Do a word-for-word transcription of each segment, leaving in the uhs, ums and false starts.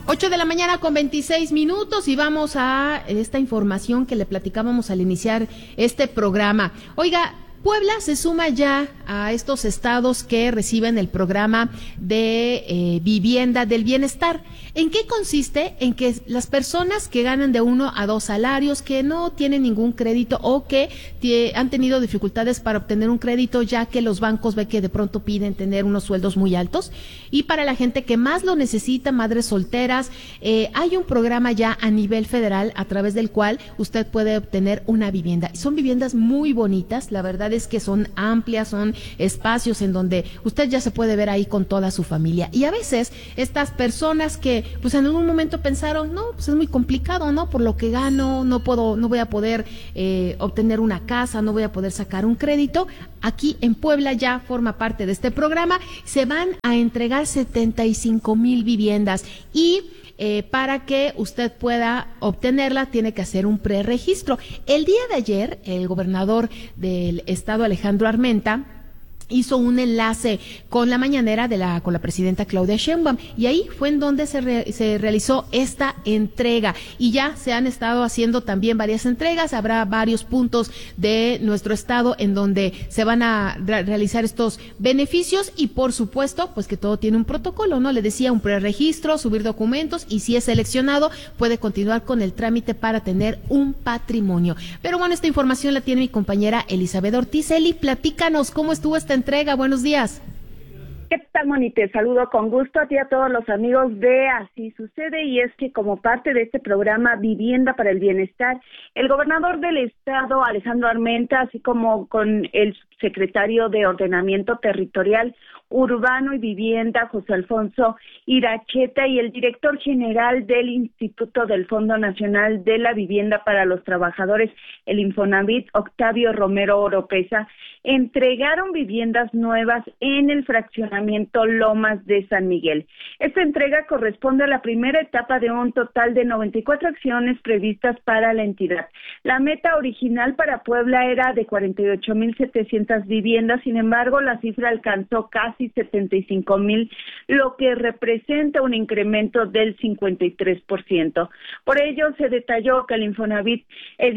ocho de la mañana con veintiséis minutos y vamos a esta información que le platicábamos al iniciar este programa. Oiga, Puebla se suma ya a estos estados que reciben el programa de eh, vivienda del bienestar. ¿En qué consiste? En que las personas que ganan de uno a dos salarios, que no tienen ningún crédito o que han tenido dificultades para obtener un crédito, ya que los bancos ve que de pronto piden tener unos sueldos muy altos, y para la gente que más lo necesita, madres solteras, eh, hay un programa ya a nivel federal a través del cual usted puede obtener una vivienda. Son viviendas muy bonitas, la verdad es que son amplias, son espacios en donde usted ya se puede ver ahí con toda su familia. Y a veces estas personas que pues en algún momento pensaron, no, pues es muy complicado, ¿no? Por lo que gano, no puedo, no voy a poder eh, obtener una casa, no voy a poder sacar un crédito. Aquí en Puebla ya forma parte de este programa, se van a entregar setenta y cinco mil viviendas y Eh, para que usted pueda obtenerla, tiene que hacer un preregistro. El día de ayer, el gobernador del estado, Alejandro Armenta, hizo un enlace con la mañanera de la con la presidenta Claudia Sheinbaum, y ahí fue en donde se, re, se realizó esta entrega, y ya se han estado haciendo también varias entregas. Habrá varios puntos de nuestro estado en donde se van a re realizar estos beneficios, y por supuesto pues que todo tiene un protocolo, ¿no? Le decía, un preregistro, subir documentos, y si es seleccionado puede continuar con el trámite para tener un patrimonio. Pero bueno, esta información la tiene mi compañera Elizabeth Ortiz. Eli, platícanos cómo estuvo esta entrega. Buenos días. ¿Qué tal, Moni? Te saludo con gusto a ti y a todos los amigos de Así Sucede, y es que como parte de este programa Vivienda para el Bienestar, el gobernador del estado, Alejandro Armenta, así como con el secretario de Ordenamiento Territorial, Urbano y Vivienda, José Alfonso Iracheta, y el director general del Instituto del Fondo Nacional de la Vivienda para los Trabajadores, el Infonavit, Octavio Romero Oropesa, entregaron viviendas nuevas en el fraccionamiento Lomas de San Miguel. Esta entrega corresponde a la primera etapa de un total de noventa y cuatro acciones previstas para la entidad. La meta original para Puebla era de cuarenta y ocho mil setecientas viviendas, sin embargo, la cifra alcanzó casi setenta y cinco mil, lo que representa un incremento del cincuenta y tres por ciento. Por ello, se detalló que el Infonavit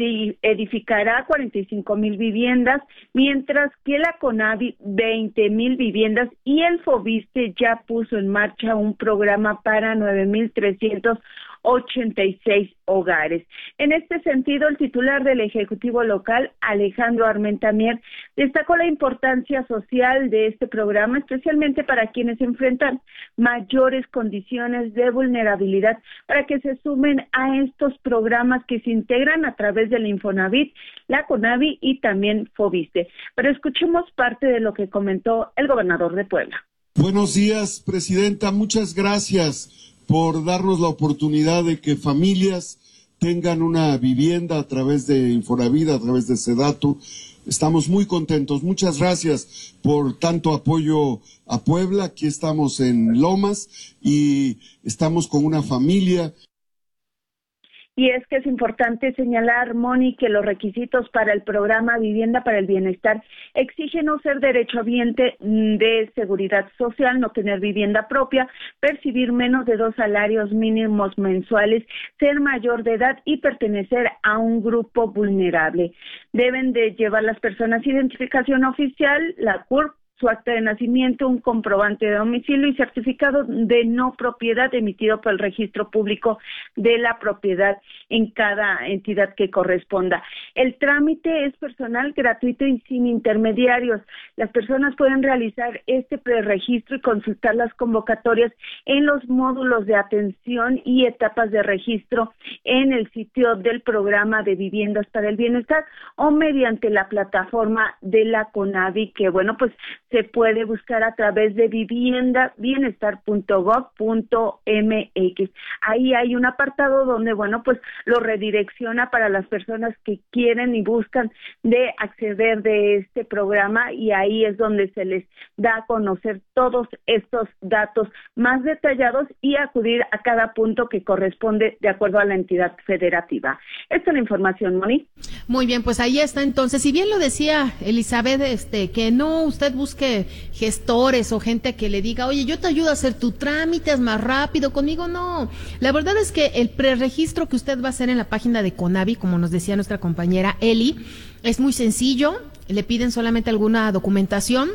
edificará cuarenta y cinco mil viviendas, mientras que la CONAVI veinte mil viviendas, y el FOVISSSTE ya puso en marcha un programa para nueve mil trescientos ochenta y seis hogares. En este sentido, el titular del Ejecutivo local, Alejandro Armenta Mier, destacó la importancia social de este programa, especialmente para quienes enfrentan mayores condiciones de vulnerabilidad, para que se sumen a estos programas que se integran a través del Infonavit, la CONAVI y también FOVISSSTE. Pero escuchemos parte de lo que comentó el gobernador de Puebla. Buenos días, presidenta. Muchas gracias por darnos la oportunidad de que familias tengan una vivienda a través de Infonavit, a través de Sedatu. Estamos muy contentos. Muchas gracias por tanto apoyo a Puebla. Aquí estamos en Lomas y estamos con una familia. Y es que es importante señalar, Moni, que los requisitos para el programa Vivienda para el Bienestar exigen no ser derechohabiente de seguridad social, no tener vivienda propia, percibir menos de dos salarios mínimos mensuales, ser mayor de edad y pertenecer a un grupo vulnerable. Deben de llevar las personas identificación oficial, la C U R P, su acta de nacimiento, un comprobante de domicilio y certificado de no propiedad emitido por el Registro Público de la Propiedad en cada entidad que corresponda. El trámite es personal, gratuito y sin intermediarios. Las personas pueden realizar este preregistro y consultar las convocatorias en los módulos de atención y etapas de registro en el sitio del Programa de Viviendas para el Bienestar o mediante la plataforma de la CONAVI, que bueno, pues se puede buscar a través de vivienda bienestar punto gob punto m x. Ahí hay un apartado donde, bueno, pues lo redirecciona para las personas que quieren y buscan de acceder de este programa, y ahí es donde se les da a conocer todos estos datos más detallados y acudir a cada punto que corresponde de acuerdo a la entidad federativa. Esta es la información, Moni. Muy bien, pues ahí está entonces. Si bien lo decía Elizabeth, este, que no usted busca busque gestores o gente que le diga, oye, yo te ayudo a hacer tu trámite, es más rápido, conmigo no. La verdad es que el preregistro que usted va a hacer en la página de CONAVI, como nos decía nuestra compañera Eli, es muy sencillo, le piden solamente alguna documentación,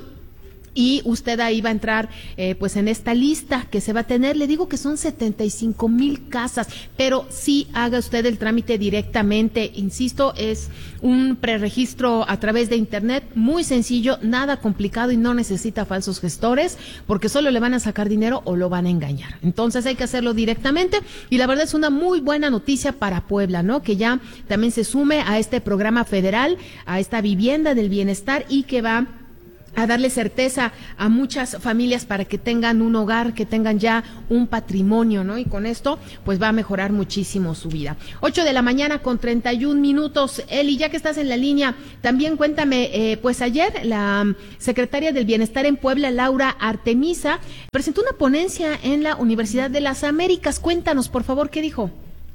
y usted ahí va a entrar eh, pues en esta lista que se va a tener. Le digo que son setenta y cinco mil casas, pero sí haga usted el trámite directamente. Insisto, es un preregistro a través de internet, muy sencillo, nada complicado y no necesita falsos gestores, porque solo le van a sacar dinero o lo van a engañar. Entonces hay que hacerlo directamente, y la verdad es una muy buena noticia para Puebla, ¿no? Que ya también se sume a este programa federal, a esta vivienda del bienestar, y que va a darle certeza a muchas familias para que tengan un hogar, que tengan ya un patrimonio, ¿no? Y con esto, pues va a mejorar muchísimo su vida. Ocho de la mañana con treinta y un minutos. Eli, ya que estás en la línea, también cuéntame, eh, pues ayer la secretaria del Bienestar en Puebla, Laura Artemisa, presentó una ponencia en la Universidad de las Américas. Cuéntanos, por favor, ¿qué dijo?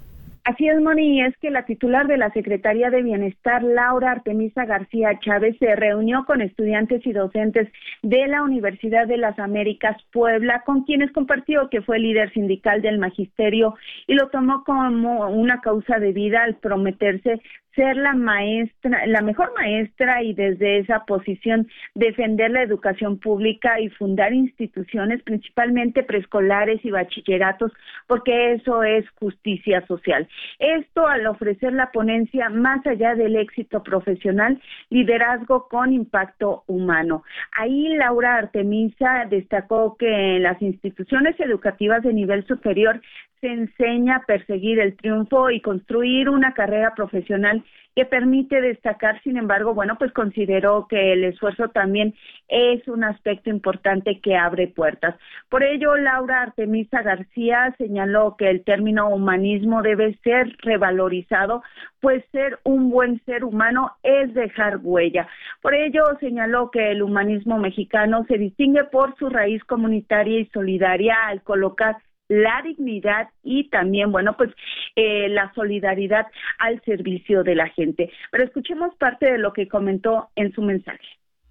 Así es, Moni, es que la titular de la Secretaría de Bienestar, Laura Artemisa García Chávez, se reunió con estudiantes y docentes de la Universidad de las Américas Puebla, con quienes compartió que fue líder sindical del magisterio y lo tomó como una causa de vida al prometerse ser la maestra, la mejor maestra, y desde esa posición defender la educación pública y fundar instituciones, principalmente preescolares y bachilleratos, porque eso es justicia social. Esto al ofrecer la ponencia más allá del éxito profesional, liderazgo con impacto humano. Ahí Laura Artemisa destacó que en las instituciones educativas de nivel superior se enseña a perseguir el triunfo y construir una carrera profesional que permite destacar. Sin embargo, bueno, pues consideró que el esfuerzo también es un aspecto importante que abre puertas. Por ello, Laura Artemisa García señaló que el término humanismo debe ser revalorizado, pues ser un buen ser humano es dejar huella. Por ello, señaló que el humanismo mexicano se distingue por su raíz comunitaria y solidaria al colocar la dignidad y también, bueno, pues eh, la solidaridad al servicio de la gente. Pero escuchemos parte de lo que comentó en su mensaje.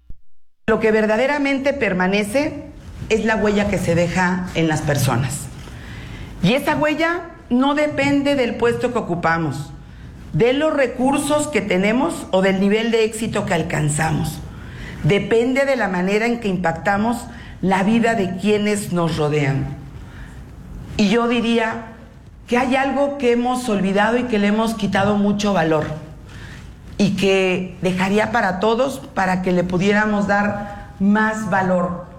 Lo que verdaderamente permanece es la huella que se deja en las personas. Y esa huella no depende del puesto que ocupamos, de los recursos que tenemos o del nivel de éxito que alcanzamos. Depende de la manera en que impactamos la vida de quienes nos rodean. Y yo diría que hay algo que hemos olvidado y que le hemos quitado mucho valor y que dejaría para todos para que le pudiéramos dar más valor.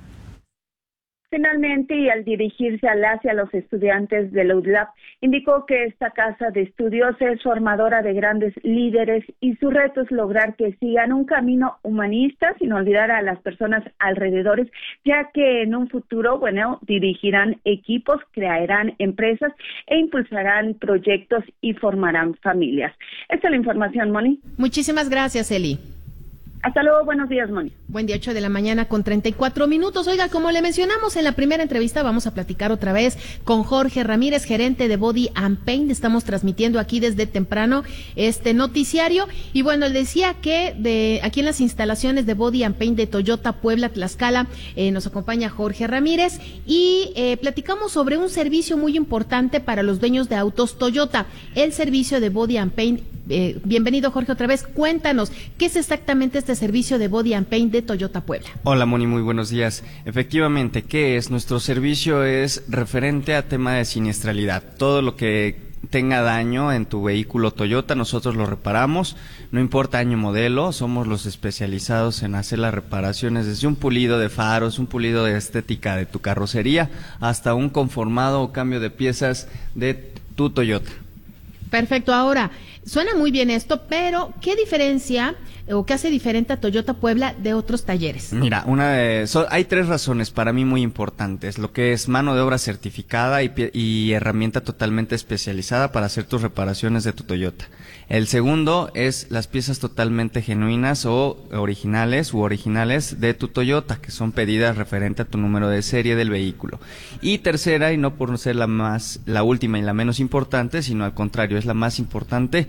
Finalmente, y al dirigirse a las y a los estudiantes de la U D L A P, indicó que esta casa de estudios es formadora de grandes líderes y su reto es lograr que sigan un camino humanista sin olvidar a las personas alrededores, ya que en un futuro, bueno, dirigirán equipos, crearán empresas e impulsarán proyectos y formarán familias. Esta es la información, Moni. Muchísimas gracias, Eli. Hasta luego, buenos días, Moni. Buen día, ocho de la mañana con treinta y cuatro minutos. Oiga, como le mencionamos en la primera entrevista, vamos a platicar otra vez con Jorge Ramírez, gerente de Body and Paint. Estamos transmitiendo aquí desde temprano este noticiario. Y bueno, le decía que de aquí en las instalaciones de Body and Paint de Toyota Puebla, Tlaxcala, eh, nos acompaña Jorge Ramírez y eh, platicamos sobre un servicio muy importante para los dueños de autos Toyota, el servicio de Body and Paint. Eh, bienvenido, Jorge, otra vez. Cuéntanos, ¿qué es exactamente este servicio de Body and Paint de Toyota Puebla? Hola, Moni, muy buenos días. Efectivamente, ¿qué es? Nuestro servicio es referente a tema de siniestralidad. Todo lo que tenga daño en tu vehículo Toyota, nosotros lo reparamos, no importa año modelo, somos los especializados en hacer las reparaciones, desde un pulido de faros, un pulido de estética de tu carrocería, hasta un conformado o cambio de piezas de tu Toyota. Perfecto, ahora, suena muy bien esto, pero ¿qué diferencia o qué hace diferente a Toyota Puebla de otros talleres? Mira, una de, so, hay tres razones para mí muy importantes, lo que es mano de obra certificada y, y herramienta totalmente especializada para hacer tus reparaciones de tu Toyota. El segundo es las piezas totalmente genuinas o originales u originales de tu Toyota, que son pedidas referente a tu número de serie del vehículo. Y tercera, y no por ser la más, la última y la menos importante, sino al contrario, es la más importante,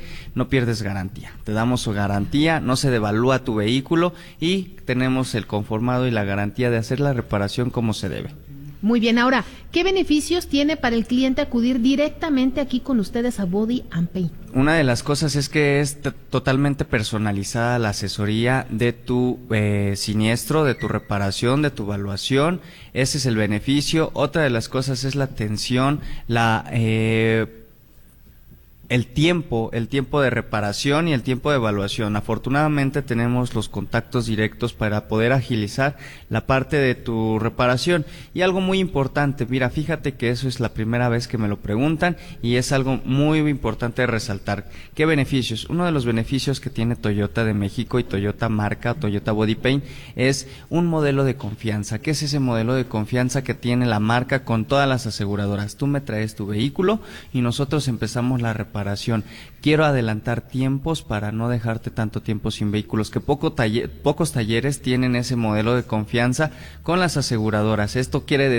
no pierdes garantía. Te damos su garantía, no se devalúa tu vehículo y tenemos el conformado y la garantía de hacer la reparación como se debe. Muy bien, ahora, ¿qué beneficios tiene para el cliente acudir directamente aquí con ustedes a Body and Paint? Una de las cosas es que es t- totalmente personalizada la asesoría de tu eh, siniestro, de tu reparación, de tu evaluación. Ese es el beneficio. Otra de las cosas es la atención, la eh, el tiempo, el tiempo de reparación y el tiempo de evaluación. Afortunadamente tenemos los contactos directos para poder agilizar la parte de tu reparación. Y algo muy importante, mira, fíjate que eso es la primera vez que me lo preguntan y es algo muy importante de resaltar. ¿Qué beneficios? Uno de los beneficios que tiene Toyota de México y Toyota marca, Toyota Body Paint, es un modelo de confianza. ¿Qué es ese modelo de confianza que tiene la marca con todas las aseguradoras? Tú me traes tu vehículo y nosotros empezamos la reparación. Quiero adelantar tiempos para no dejarte tanto tiempo sin vehículos, que poco taller, pocos talleres tienen ese modelo de confianza con las aseguradoras. Esto quiere decir